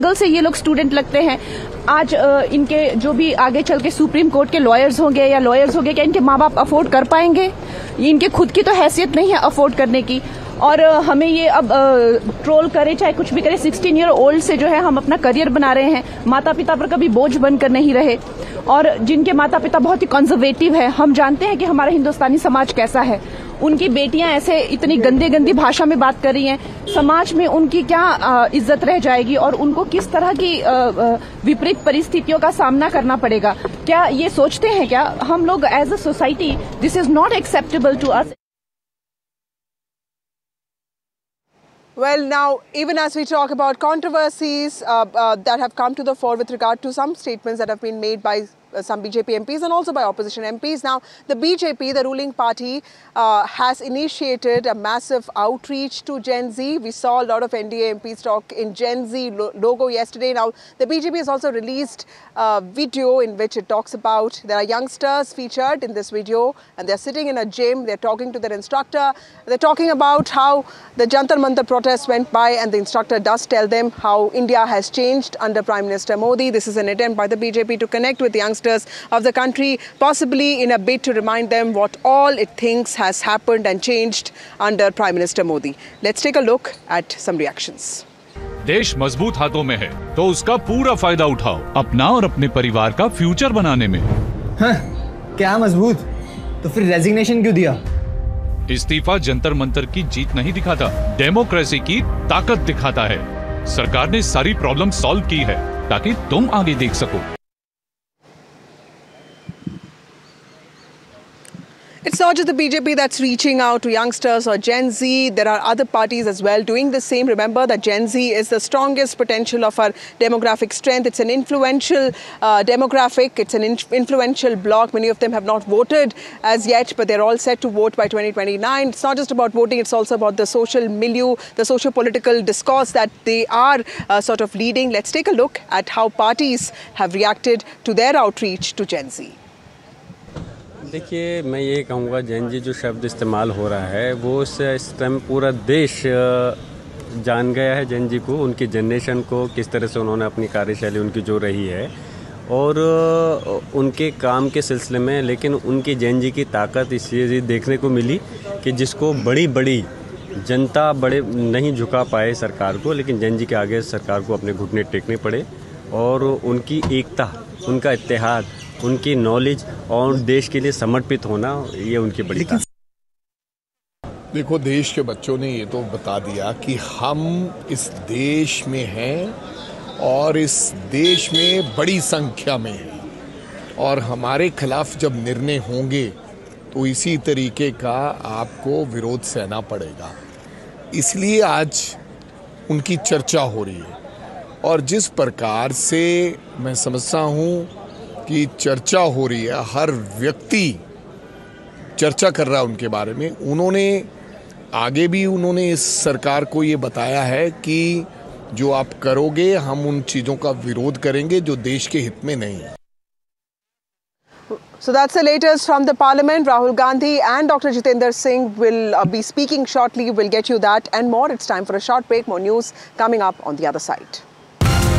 से ये लोग स्टूडेंट लगते हैं। आज इनके जो भी आगे चल के सुप्रीम कोर्ट के लॉयर्स होंगे क्या इनके माँ बाप अफोर्ड कर पाएंगे? इनके खुद की तो हैसियत नहीं है अफोर्ड करने की। और हमें ये अब ट्रोल करे चाहे कुछ भी करे, 16 ईयर ओल्ड से जो है हम अपना करियर बना रहे हैं, माता पिता पर कभी बोझ बनकर नहीं रहे। और जिनके माता पिता बहुत ही कंजर्वेटिव है, हम जानते हैं कि हमारा हिंदुस्तानी समाज कैसा है। उनकी बेटियां ऐसे इतनी गंदी भाषा में बात कर रही हैं, समाज में उनकी क्या इज्जत रह जाएगी और उनको किस तरह की विपरीत परिस्थितियों का सामना करना पड़ेगा? क्या ये सोचते हैं क्या हम लोग as a society this is not acceptable to us? Well, now, even as we talk about controversies that have come to the fore with regard to some statements that have been made by some BJP MPs and also by opposition MPs. Now, the BJP, the ruling party, has initiated a massive outreach to Gen Z. We saw a lot of NDA MPs talk in Gen Z logo yesterday. Now, the BJP has also released a video in which it talks about there are youngsters featured in this video and they're sitting in a gym, they're talking to their instructor. They're talking about how the Jantar Mantar protest went by and the instructor does tell them how India has changed under Prime Minister Modi. This is an attempt by the BJP to connect with the youngsters of the country, possibly in a bid to remind them what all it thinks has happened and changed under Prime Minister Modi. Let's take a look at some reactions. देश मजबूत हाथों में है तो उसका पूरा फायदा उठाओ अपना और अपने परिवार का फ्यूचर बनाने में। हाँ, क्या मजबूत? तो फिर रेजिग्नेशन क्यों दिया? इस्तीफा जंतर मंतर की जीत नहीं दिखाता, डेमोक्रेसी की ताकत दिखाता है। सरकार ने सारी प्रॉब्लम सॉल्व की है ताकि तुम आगे देख सको। It's not just the BJP that's reaching out to youngsters or Gen Z. There are other parties as well doing the same. Remember that Gen Z is the strongest potential of our demographic strength. It's an influential demographic. It's an influential bloc. Many of them have not voted as yet, but they're all set to vote by 2029. It's not just about voting. It's also about the social milieu, the socio-political discourse that they are sort of leading. Let's take a look at how parties have reacted to their outreach to Gen Z. देखिए, मैं ये कहूँगा जेन जी जो शब्द इस्तेमाल हो रहा है वो इस टाइम पूरा देश जान गया है जेन जी को, उनकी जनरेशन को, किस तरह से उन्होंने अपनी कार्यशैली उनकी जो रही है और उनके काम के सिलसिले में। लेकिन उनकी जेन जी की ताकत इसलिए देखने को मिली कि जिसको बड़ी जनता बड़े नहीं झुका पाए सरकार को, लेकिन जेन जी के आगे सरकार को अपने घुटने टेकने पड़े और उनकी एकता, उनका इत्तेहाद, उनकी नॉलेज और देश के लिए समर्पित होना, ये उनकी बड़ी ताकत। देखो, देश के बच्चों ने ये तो बता दिया कि हम इस देश में हैं और इस देश में बड़ी संख्या में हैं और हमारे खिलाफ जब निर्णय होंगे तो इसी तरीके का आपको विरोध सहना पड़ेगा। इसलिए आज उनकी चर्चा हो रही है और जिस प्रकार से मैं समझता हूँ कि चर्चा हो रही है, हर व्यक्ति चर्चा कर रहा है उनके बारे में। उन्होंने आगे भी इस सरकार को ये बताया है कि जो आप करोगे हम उन चीज़ों का विरोध करेंगे जो देश के हित में नहीं है। So that's the latest from the Parliament. Rahul Gandhi and Dr. Jitendra Singh will be speaking shortly. We'll get you that and more. It's time for a short break. More news coming up on the other side.